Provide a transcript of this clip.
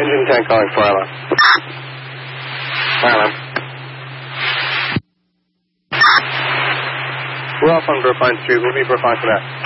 Engine 10 calling fire alarm. Fire alarm. We're off on Brookline Street. We'll be Brookline for that.